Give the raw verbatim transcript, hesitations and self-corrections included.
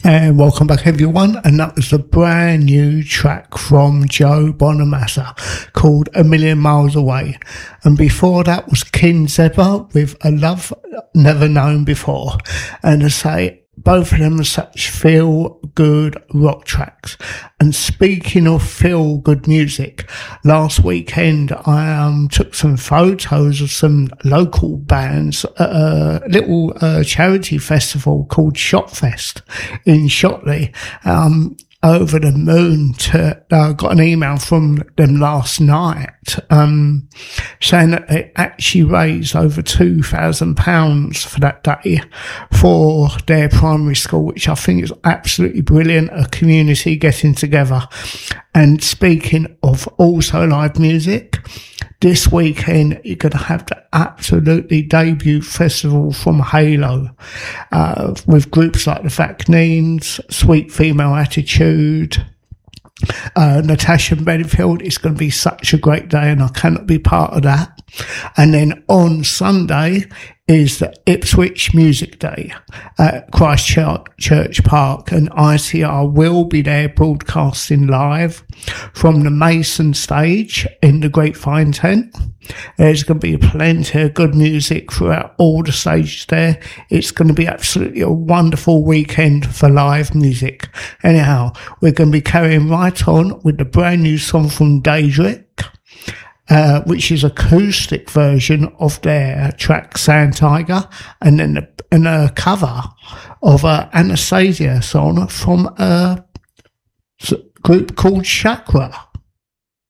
And welcome back, everyone. And that was a brand new track from Joe Bonamassa called A Million Miles Away. And before that was King Zebra with A Love Never Known Before. And I say, both of them are such feel-good rock tracks. And speaking of feel-good music, last weekend I um, took some photos of some local bands at a little uh, charity festival called Shotfest in Shotley. Um, over the moon to, uh, got an email from them last night, um, saying that they actually raised over two thousand pounds for that day for their primary school, which I think is absolutely brilliant. A community getting together. And speaking of also live music, this weekend you're going to have the absolutely debut festival from Halo, uh, with groups like the Vaccines, Sweet Female Attitude, uh, Natasha Bedingfield. It's going to be such a great day, and I cannot be part of that. And then on Sunday is the Ipswich Music Day at Christchurch Church Park, and I C R will be there broadcasting live from the Mason stage in the Grapevine tent. There's going to be plenty of good music throughout all the stages there. It's going to be absolutely a wonderful weekend for live music. Anyhow, we're going to be carrying right on with the brand new song from Daedric, Uh, which is acoustic version of their track Sand Tiger, and then a, and a cover of a Anastasia song from a group called Chakra.